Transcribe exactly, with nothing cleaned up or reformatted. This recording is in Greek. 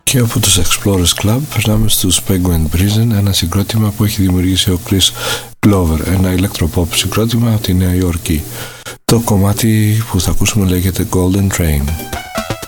Και από τους Explorers Club περνάμε στους Penguin Prison, ένα συγκρότημα που έχει δημιουργήσει ο Chris Glover, ένα electropop συγκρότημα από τη Νέα Υόρκη. Το κομμάτι που θα ακούσουμε λέγεται Golden Train.